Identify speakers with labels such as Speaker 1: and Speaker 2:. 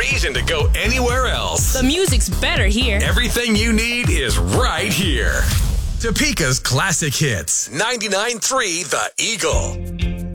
Speaker 1: reason to go anywhere else.
Speaker 2: The music's better here.
Speaker 1: Everything you need is right here. Topeka's classic hits. 99.3 The Eagle.